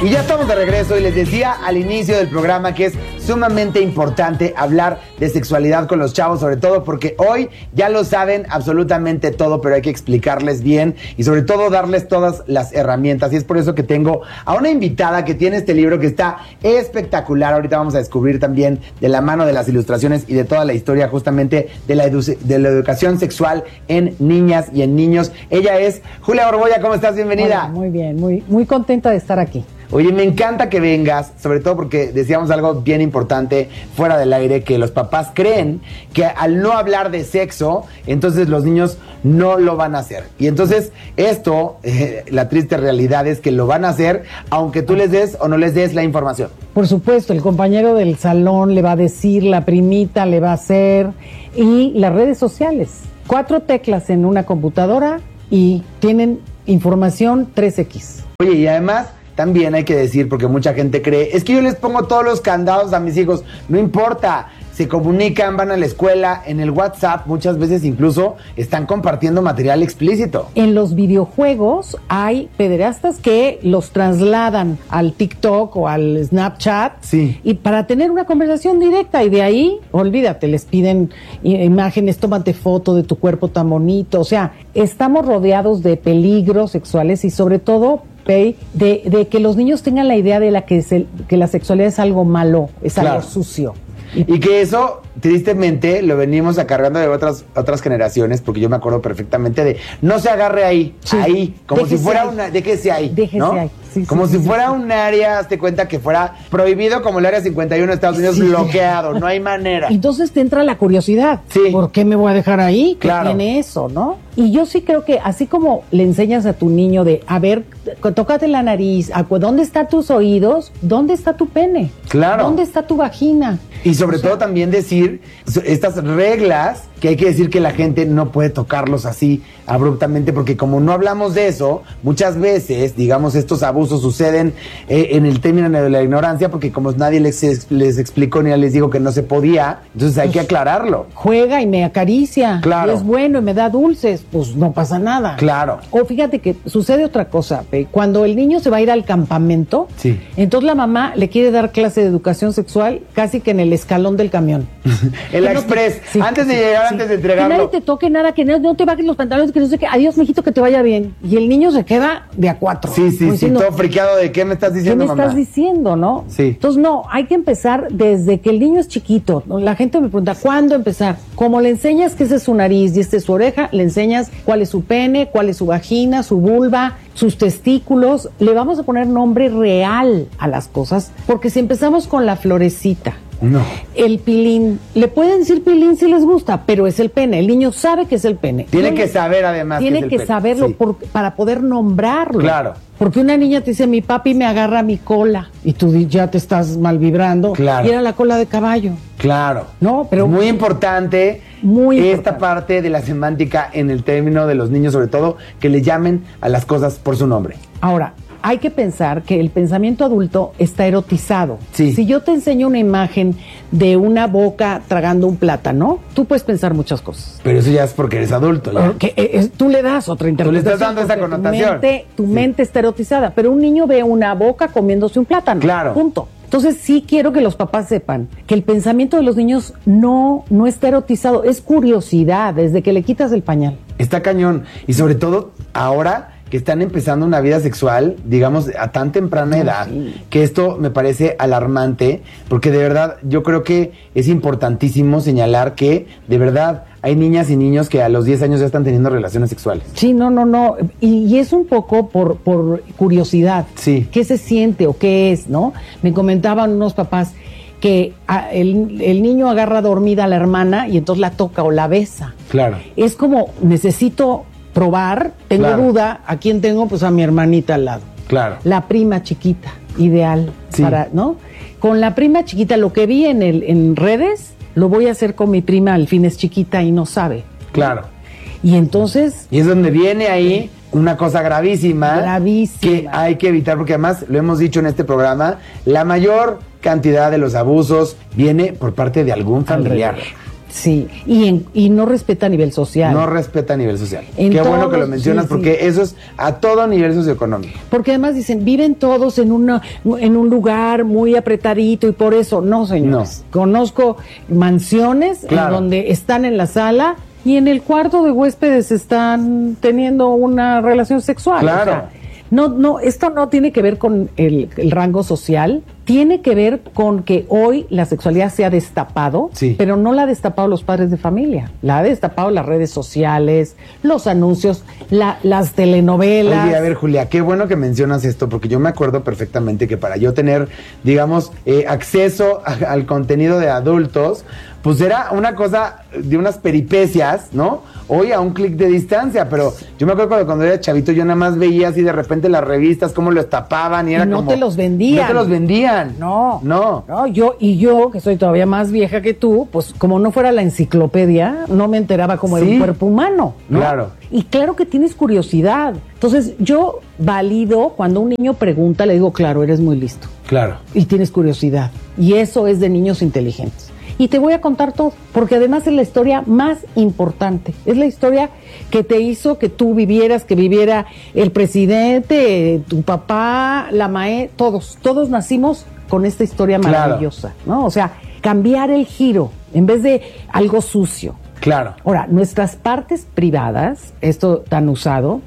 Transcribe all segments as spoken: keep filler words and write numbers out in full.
Y ya estamos de regreso y les decía al inicio del programa que es sumamente importante hablar de sexualidad con los chavos, sobre todo porque hoy ya lo saben absolutamente todo, pero hay que explicarles bien y sobre todo darles todas las herramientas. Y es por eso que tengo a una invitada que tiene este libro que está espectacular. Ahorita vamos a descubrir también de la mano de las ilustraciones y de toda la historia justamente de la, edu- de la educación sexual en niñas y en niños. Ella es Julia Borbolla. ¿Cómo estás? Bienvenida. Hola, muy bien, muy, muy contenta de estar aquí. Oye, me encanta que vengas, sobre todo porque decíamos algo bien importante fuera del aire, que los papás creen que al no hablar de sexo, entonces los niños no lo van a hacer. Y entonces esto, eh, la triste realidad es que lo van a hacer aunque tú les des o no les des la información. Por supuesto, el compañero del salón le va a decir, la primita le va a hacer, y las redes sociales. Cuatro teclas en una computadora y tienen información tres equis. Oye, y además también hay que decir, porque mucha gente cree, es que yo les pongo todos los candados a mis hijos. No importa, se comunican, van a la escuela, en el WhatsApp muchas veces incluso están compartiendo material explícito. En los videojuegos hay pederastas que los trasladan al TikTok o al Snapchat, sí, y para tener una conversación directa, y de ahí, olvídate, les piden imágenes, tómate foto de tu cuerpo tan bonito. O sea, estamos rodeados de peligros sexuales y sobre todo De, de que los niños tengan la idea de la que, se, que la sexualidad es algo malo, es claro, algo sucio. Y, y que eso, tristemente, lo venimos acarreando de otras otras generaciones, porque yo me acuerdo perfectamente de no se agarre ahí, sí, ahí, como si fuera ahí. una, déjese ahí, déjese ¿no? ahí. Sí, como sí, si sí, fuera sí. un área, hazte cuenta que fuera prohibido como el área cincuenta y uno de Estados Unidos, sí, bloqueado, no hay manera. Entonces te entra la curiosidad, sí, ¿por qué me voy a dejar ahí? ¿Qué claro. tiene eso, no? Y yo sí creo que así como le enseñas a tu niño de, a ver, tócate la nariz, ¿dónde están tus oídos? ¿Dónde está tu pene? Claro. ¿Dónde está tu vagina? Y sobre o sea, todo también decir estas reglas que hay que decir que la gente no puede tocarlos así abruptamente, porque como no hablamos de eso, muchas veces, digamos, estos abusos suceden eh, en el término de la ignorancia, porque como nadie les, les explicó ni les dijo que no se podía, entonces hay pues, que aclararlo. Juega y me acaricia, claro, y es bueno y me da dulces, pues no pasa nada. Claro. O fíjate que sucede otra cosa, ¿ve? Cuando el niño se va a ir al campamento, sí, entonces la mamá le quiere dar clase de educación sexual casi que en el escalón del camión. El express, no, sí, antes de sí, llegar, sí, antes de entregarlo. Que nadie te toque nada, que no, no te bajes los pantalones, que no sé qué. Adiós, mijito, que te vaya bien. Y el niño se queda de a cuatro. Sí, sí, sí, todo friqueado de qué me estás diciendo, ¿Qué me mamá? estás diciendo, no? Sí. Entonces, no, hay que empezar desde que el niño es chiquito. La gente me pregunta, ¿cuándo empezar? Como le enseñas que esa es su nariz y esta es su oreja, le enseñas cuál es su pene, cuál es su vagina, su vulva, sus testículos. Le vamos a poner nombre real a las cosas, porque si empezamos con la florecita, no, el pilín, le pueden decir pilín si les gusta, pero es el pene, el niño sabe que es el pene. Tiene no, que saber además tiene que, es que el saberlo sí. por, para poder nombrarlo. Claro. Porque una niña te dice, mi papi me agarra mi cola, y tú ya te estás mal vibrando, claro, y era la cola de caballo. Claro. No, pero muy importante muy esta importante. parte de la semántica en el término de los niños, sobre todo, que le llamen a las cosas por su nombre. Ahora, hay que pensar que el pensamiento adulto está erotizado. Sí. Si yo te enseño una imagen de una boca tragando un plátano, tú puedes pensar muchas cosas. Pero eso ya es porque eres adulto. ¿Ya? Porque es, tú le das otra interpretación. Tú le estás dando esa connotación. Tu mente, tu sí. mente está erotizada, pero un niño ve una boca comiéndose un plátano. Claro. Punto. Entonces sí quiero que los papás sepan que el pensamiento de los niños no, no está erotizado, es curiosidad desde que le quitas el pañal. Está cañón. Y sobre todo ahora que están empezando una vida sexual, digamos, a tan temprana edad, sí, que esto me parece alarmante, porque de verdad yo creo que es importantísimo señalar que de verdad hay niñas y niños que a los diez años ya están teniendo relaciones sexuales. Sí, no, no, no. Y, y es un poco por, por curiosidad. Sí. ¿Qué se siente o qué es, no? Me comentaban unos papás que a, el, el niño agarra dormida a la hermana y entonces la toca o la besa. Claro. Es como, necesito probar, tengo claro. duda, ¿a quién tengo? Pues a mi hermanita al lado. Claro. La prima chiquita, ideal, sí, para, ¿no? Con la prima chiquita, lo que vi en el en redes, lo voy a hacer con mi prima, al fin es chiquita y no sabe. Claro. Y entonces... Y es donde viene ahí una cosa gravísima. Gravísima. Que hay que evitar, porque además, lo hemos dicho en este programa, la mayor cantidad de los abusos viene por parte de algún familiar. Sí, y, en, y no respeta a nivel social. No respeta a nivel social. En Qué bueno todos, que lo mencionas, sí, porque sí. eso es a todo nivel socioeconómico. Porque además dicen, viven todos en una en un lugar muy apretadito y por eso, no señores. No. Conozco mansiones claro. en donde están en la sala y en el cuarto de huéspedes están teniendo una relación sexual. Claro. O sea, no, no, esto no tiene que ver con el, el rango social, tiene que ver con que hoy la sexualidad se ha destapado, sí. pero no la ha destapado los padres de familia, la ha destapado las redes sociales, los anuncios, la, las telenovelas. Oye, a ver, Julia, qué bueno que mencionas esto, porque yo me acuerdo perfectamente que para yo tener, digamos, eh, acceso a, al contenido de adultos, pues era una cosa de unas peripecias, ¿no? Hoy a un clic de distancia, pero yo me acuerdo cuando, cuando era chavito yo nada más veía así de repente las revistas, cómo los tapaban y era y no como... te los vendían. No te los vendían. No. No. No, yo, y yo, que soy todavía más vieja que tú, pues como no fuera la enciclopedia, no me enteraba cómo sí. era un cuerpo humano, ¿no? Claro. Y claro que tienes curiosidad. Entonces, yo valido cuando un niño pregunta, le digo, claro, eres muy listo. Claro. Y tienes curiosidad. Y eso es de niños inteligentes. Y te voy a contar todo, porque además es la historia más importante. Es la historia que te hizo que tú vivieras, que viviera el presidente, tu papá, la maestra, todos. Todos nacimos con esta historia maravillosa, claro. ¿no? O sea, cambiar el giro en vez de algo sucio. Claro. Ahora, nuestras partes privadas, esto tan usado,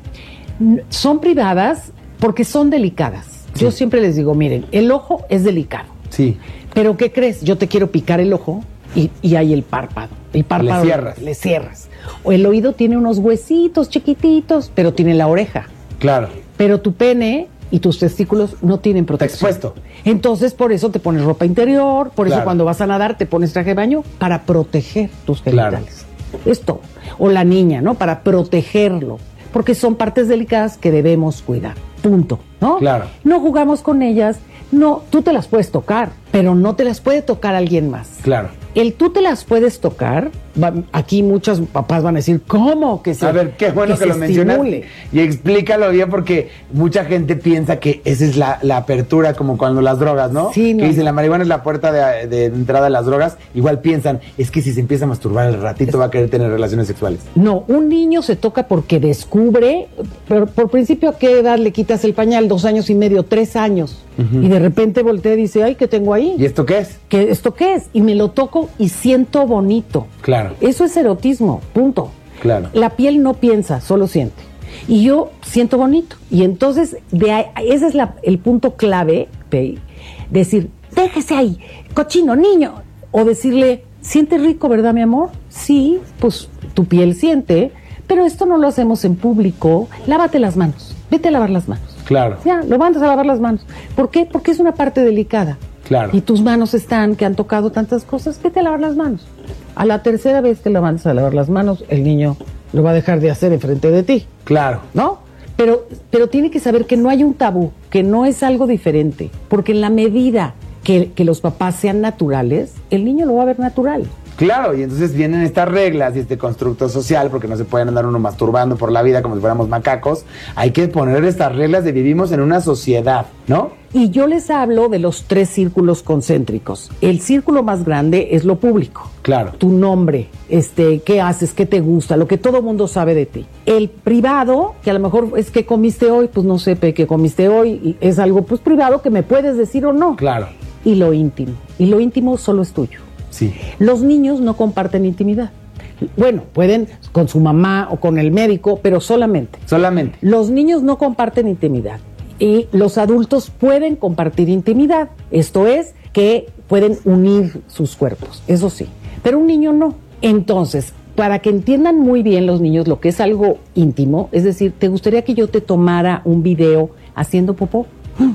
son privadas porque son delicadas. Sí. Yo siempre les digo, miren, el ojo es delicado. Sí. Pero ¿qué crees? Yo te quiero picar el ojo y, y hay el párpado. El párpado le cierras. Le cierras. O el oído tiene unos huesitos chiquititos, pero tiene la oreja. Claro. Pero tu pene y tus testículos no tienen protección. Está expuesto. Entonces, por eso te pones ropa interior, por claro. eso cuando vas a nadar te pones traje de baño para proteger tus genitales. Claro. Esto. O la niña, ¿no? Para protegerlo. Porque son partes delicadas que debemos cuidar. Punto. ¿No? Claro. No jugamos con ellas. No, tú te las puedes tocar, pero no te las puede tocar alguien más. Claro. El tú te las puedes tocar, va, aquí muchos papás van a decir, ¿cómo? Que se A ver, qué bueno que, que lo mencionas y explícalo bien, porque mucha gente piensa que esa es la, la apertura, como cuando las drogas, ¿no? Sí, no. Que dicen, la marihuana es la puerta de, de entrada a las drogas. Igual piensan, es que si se empieza a masturbar al ratito es... va a querer tener relaciones sexuales. No, un niño se toca porque descubre, pero por principio, ¿a qué edad le quitas el pañal? Dos años y medio, tres años. Uh-huh. Y de repente voltea y dice, ay, ¿qué tengo ahí? ¿Y esto qué es? ¿Qué, ¿Esto qué es? Y me lo toco y siento bonito. Claro. Eso es erotismo, punto. Claro. La piel no piensa, solo siente. Y yo siento bonito. Y entonces, de ahí, ese es la, el punto clave de decir, déjese ahí, cochino, niño. O decirle, siente rico, ¿verdad, mi amor? Sí, pues tu piel siente, pero esto no lo hacemos en público. Lávate las manos, vete a lavar las manos. Claro. Ya, lo mandas a lavar las manos. ¿Por qué? Porque es una parte delicada. Claro. Y tus manos están, que han tocado tantas cosas, vete a lavar las manos. A la tercera vez que lo mandas a lavar las manos, el niño lo va a dejar de hacer enfrente de ti. Claro. ¿No? Pero, pero tiene que saber que no hay un tabú, que no es algo diferente. Porque en la medida que, que los papás sean naturales, el niño lo va a ver natural. Claro, y entonces vienen estas reglas y este constructo social, porque no se pueden andar uno masturbando por la vida como si fuéramos macacos. Hay que poner estas reglas de vivimos en una sociedad, ¿no? Y yo les hablo de los tres círculos concéntricos. El círculo más grande es lo público. Claro. Tu nombre, este, qué haces, qué te gusta, lo que todo mundo sabe de ti. El privado, que a lo mejor es que comiste hoy, pues no sé qué comiste hoy, y es algo pues privado que me puedes decir o no. Claro. Y lo íntimo. Y lo íntimo solo es tuyo. Sí. Los niños no comparten intimidad. Bueno, pueden con su mamá o con el médico, pero solamente. Solamente. Los niños no comparten intimidad. Y los adultos pueden compartir intimidad. Esto es, que pueden unir sus cuerpos, eso sí. Pero un niño no. Entonces, para que entiendan muy bien los niños lo que es algo íntimo, es decir, ¿te gustaría que yo te tomara un video haciendo popó?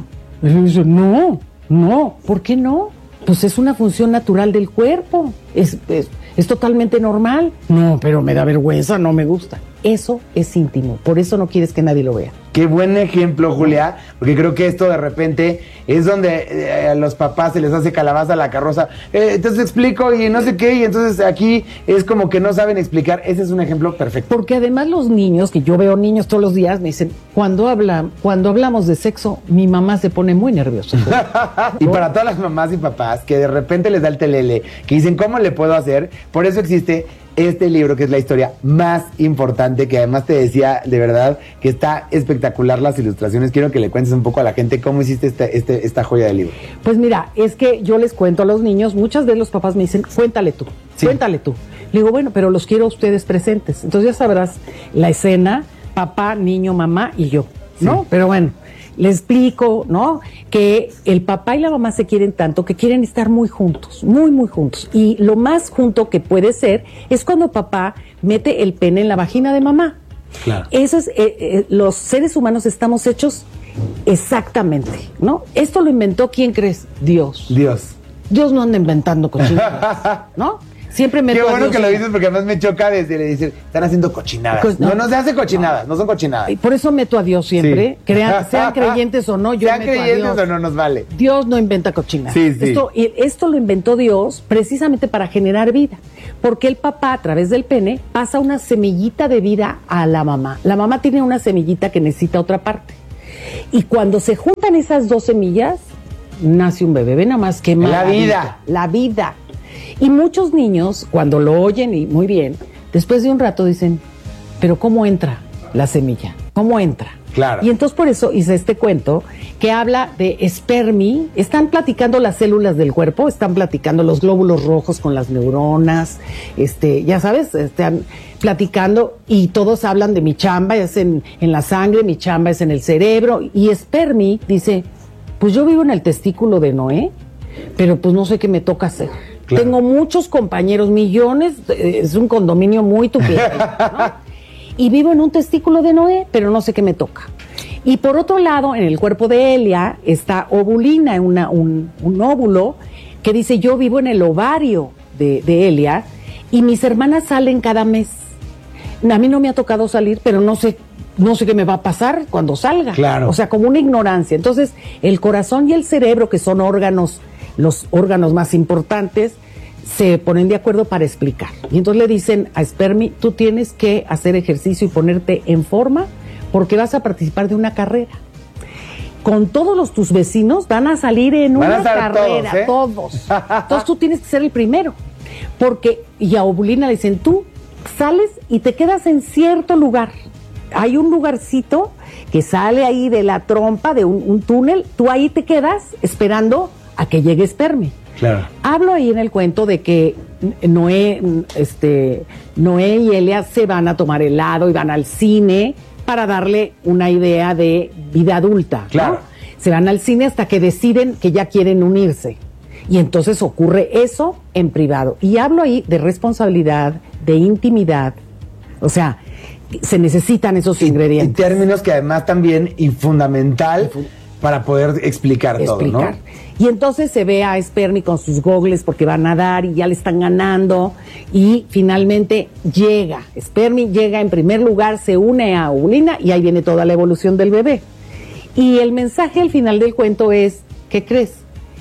Y yo dice, no, no, ¿por qué no? Pues es una función natural del cuerpo, es, es, es totalmente normal. No, pero me da vergüenza, no me gusta. Eso es íntimo, por eso no quieres que nadie lo vea. Qué buen ejemplo, Julia, porque creo que esto de repente es donde eh, a los papás se les hace calabaza a la carroza. Eh, entonces explico y no sé qué, y entonces aquí es como que no saben explicar. Ese es un ejemplo perfecto. Porque además los niños, que yo veo niños todos los días, me dicen, cuando, habla, cuando hablamos de sexo, mi mamá se pone muy nerviosa. Y para todas las mamás y papás que de repente les da el telele, que dicen, ¿cómo le puedo hacer? Por eso existe este libro, que es la historia más importante, que además te decía, de verdad, que está espectacular las ilustraciones. Quiero que le cuentes un poco a la gente cómo hiciste este, este, esta joya del libro. Pues mira, es que yo les cuento a los niños, muchas veces los papás me dicen, cuéntale tú, sí. cuéntale tú. Le digo, bueno, pero los quiero a ustedes presentes. Entonces ya sabrás la escena, papá, niño, mamá y yo, ¿no? Sí. Pero bueno, le explico, ¿no? Que el papá y la mamá se quieren tanto que quieren estar muy juntos, muy, muy juntos. Y lo más junto que puede ser es cuando papá mete el pene en la vagina de mamá. Claro. Eso es, eh, eh, los seres humanos estamos hechos exactamente, ¿no? Esto lo inventó, ¿quién crees? Dios. Dios. Dios no anda inventando cochinadas, ¿no? Siempre me Qué bueno que lo dices, porque además me choca desde le dicen, están haciendo cochinadas. Pues no, no, no se hace cochinadas, no, no son cochinadas. Por eso meto a Dios siempre, sí. Crean, sean creyentes o no, yo sean meto creyentes a Dios. o no nos vale. Dios no inventa cochinadas. Sí, sí. Esto, esto lo inventó Dios precisamente para generar vida, porque el papá a través del pene pasa una semillita de vida a la mamá. La mamá tiene una semillita que necesita otra parte. Y cuando se juntan esas dos semillas, nace un bebé. Ve nada más que la vida. La vida. Y muchos niños, cuando lo oyen y muy bien, después de un rato dicen, pero ¿cómo entra la semilla? ¿Cómo entra? Claro. Y entonces por eso hice este cuento que habla de espermi. Están platicando las células del cuerpo, están platicando los glóbulos rojos con las neuronas, este, ya sabes, están platicando y todos hablan de mi chamba, es en, en la sangre, mi chamba es en el cerebro. Y espermi dice, pues yo vivo en el testículo de Noé, pero pues no sé qué me toca hacer. Claro. Tengo muchos compañeros, millones, es un condominio muy tupido, ¿no? Y vivo en un testículo de Noé, pero no sé qué me toca. Y por otro lado, en el cuerpo de Elia está ovulina, una, un, un óvulo que dice, yo vivo en el ovario de, de Elia y mis hermanas salen cada mes. A mí no me ha tocado salir, pero no sé, no sé qué me va a pasar cuando salga. Claro. O sea, como una ignorancia. Entonces, el corazón y el cerebro, que son órganos, los órganos más importantes, se ponen de acuerdo para explicar. Y entonces le dicen a Espermi, tú tienes que hacer ejercicio y ponerte en forma porque vas a participar de una carrera. Con todos los, tus vecinos van a salir en van una carrera, todos, ¿eh? todos. Entonces tú tienes que ser el primero. Porque, y a Ovulina le dicen, tú sales y te quedas en cierto lugar. Hay un lugarcito que sale ahí de la trompa, de un, un túnel, tú ahí te quedas esperando a que llegue Espermi. Claro. Hablo ahí en el cuento de que Noé, este, Noé y Elia se van a tomar helado y van al cine para darle una idea de vida adulta. Claro. ¿no? Se van al cine hasta que deciden que ya quieren unirse. Y entonces ocurre eso en privado. Y hablo ahí de responsabilidad, de intimidad. O sea, se necesitan esos y, ingredientes. Y términos que además también y fundamental para poder explicar, explicar todo, ¿no? Y entonces se ve a Espermi con sus gogles porque va a nadar y ya le están ganando y finalmente llega, Espermi llega en primer lugar, se une a Ovulina y ahí viene toda la evolución del bebé. Y el mensaje al final del cuento es, ¿qué crees?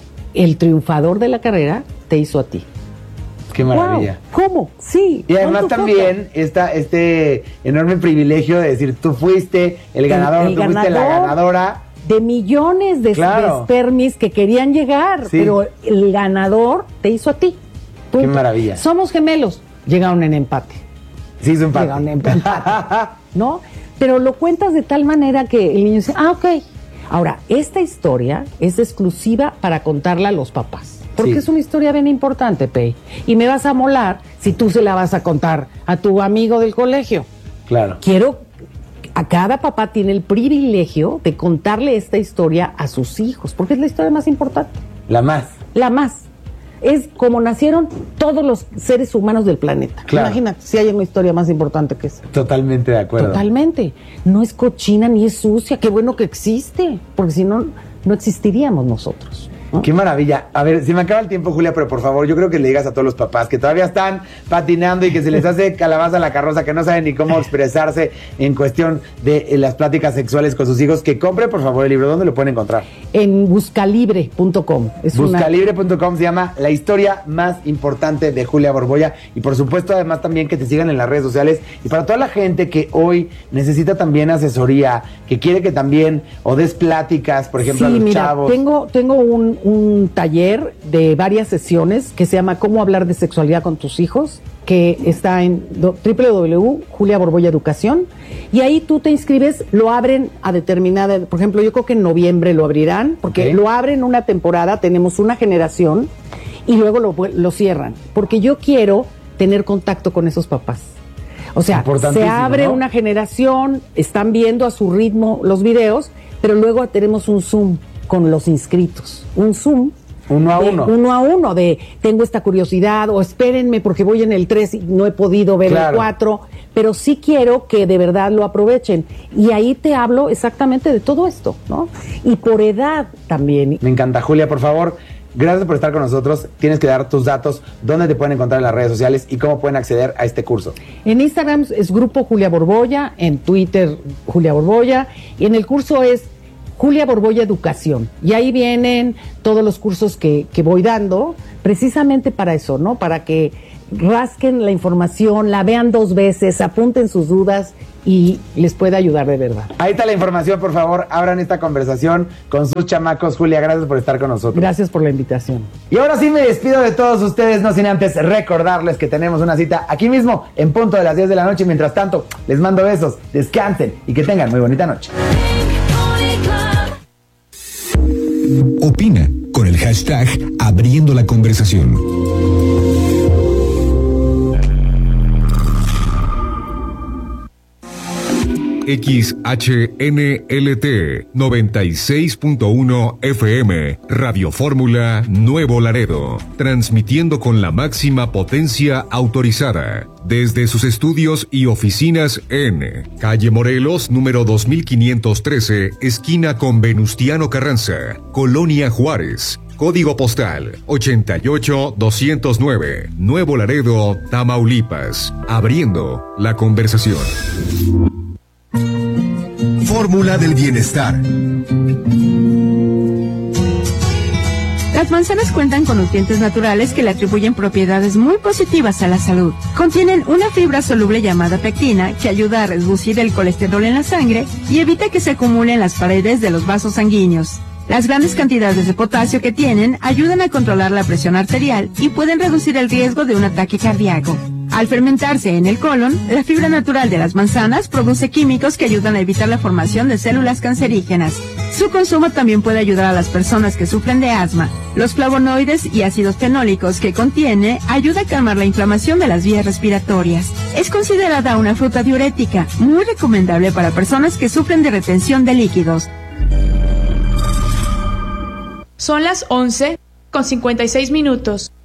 El triunfador de la carrera te hizo a ti. Qué maravilla. Wow, ¿cómo? Sí. Y además también esta, este enorme privilegio de decir, tú fuiste el ganador, el, el tú ganador, fuiste la ganadora. De millones de, claro. de espermis que querían llegar, sí. pero el ganador te hizo a ti. Punto. Qué maravilla. Somos gemelos. Llegaron en empate. Sí, es un empate. Llegaron en empate. ¿No? Pero lo cuentas de tal manera que el niño dice, ah, ok. Ahora, esta historia es exclusiva para contarla a los papás. Porque sí. es una historia bien importante, Pei. Y me vas a molar si tú se la vas a contar a tu amigo del colegio. Claro. Quiero... A cada papá tiene el privilegio de contarle esta historia a sus hijos, porque es la historia más importante. La más. La más. Es como nacieron todos los seres humanos del planeta. Claro. Imagínate si hay una historia más importante que esa. Totalmente de acuerdo. Totalmente. No es cochina ni es sucia. Qué bueno que existe, porque si no, no existiríamos nosotros. ¿no? Qué maravilla. A ver, se me acaba el tiempo, Julia, pero por favor, yo creo que le digas a todos los papás que todavía están patinando y que se les hace calabaza a la carroza, que no saben ni cómo expresarse en cuestión de eh, las pláticas sexuales con sus hijos, que compren, por favor, el libro. ¿Dónde lo pueden encontrar? En buscalibre punto com. Buscalibre punto com se llama La historia más importante de Julia Borboya. Y por supuesto, además, también que te sigan en las redes sociales. Y para toda la gente que hoy necesita también asesoría, que quiere que también o des pláticas, por ejemplo, sí, a los mira, chavos. Tengo, tengo un, un taller de varias sesiones que se llama Cómo hablar de sexualidad con tus hijos, que está en doble u doble u doble u punto Julia Borboya Educación, y ahí tú te inscribes, lo abren a determinada, por ejemplo, yo creo que en noviembre lo abrirán, porque okay. lo abren una temporada, tenemos una generación, y luego lo, lo cierran, porque yo quiero tener contacto con esos papás. O sea, se abre ¿no? una generación, están viendo a su ritmo los videos, pero luego tenemos un Zoom con los inscritos, un Zoom Uno a de, uno. Uno a uno, de tengo esta curiosidad, o espérenme porque voy en el tres y no he podido ver claro. el cuatro, pero sí quiero que de verdad lo aprovechen. Y ahí te hablo exactamente de todo esto, ¿no? Y por edad también. Me encanta, Julia, por favor, gracias por estar con nosotros. Tienes que dar tus datos, dónde te pueden encontrar en las redes sociales y cómo pueden acceder a este curso. En Instagram es Grupo Julia Borboya, en Twitter Julia Borboya, y en el curso es Julia Borboya Educación, y ahí vienen todos los cursos que, que voy dando, precisamente para eso, ¿no? Para que rasquen la información, la vean dos veces, apunten sus dudas y les pueda ayudar de verdad. Ahí está la información, por favor, abran esta conversación con sus chamacos. Julia, gracias por estar con nosotros. Gracias por la invitación. Y ahora sí me despido de todos ustedes, no sin antes recordarles que tenemos una cita aquí mismo, en punto de las diez de la noche. Mientras tanto, les mando besos, descansen y que tengan muy bonita noche. Opina con el hashtag Abriendo la Conversación. X H N L T noventa y seis punto uno F M, Radio Fórmula Nuevo Laredo, transmitiendo con la máxima potencia autorizada desde sus estudios y oficinas en Calle Morelos, número dos mil quinientos trece, esquina con Venustiano Carranza, Colonia Juárez. Código postal ochenta y ocho doscientos nueve, Nuevo Laredo, Tamaulipas. Abriendo la conversación. Fórmula del bienestar. Las manzanas cuentan con nutrientes naturales que le atribuyen propiedades muy positivas a la salud. Contienen una fibra soluble llamada pectina que ayuda a reducir el colesterol en la sangre y evita que se acumule en las paredes de los vasos sanguíneos. Las grandes cantidades de potasio que tienen ayudan a controlar la presión arterial y pueden reducir el riesgo de un ataque cardíaco. Al fermentarse en el colon, la fibra natural de las manzanas produce químicos que ayudan a evitar la formación de células cancerígenas. Su consumo también puede ayudar a las personas que sufren de asma. Los flavonoides y ácidos fenólicos que contiene ayuda a calmar la inflamación de las vías respiratorias. Es considerada una fruta diurética, muy recomendable para personas que sufren de retención de líquidos. Son las once con cincuenta y seis minutos.